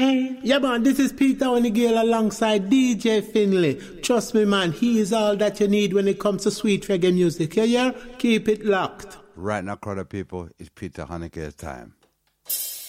time. Yeah, man, this is Peter Onigale alongside DJ Finley. Trust me, man, he is all that you need when it comes to sweet reggae music. Yeah? Keep it locked. Right now, crowd of people, it's Peter Honigale's time.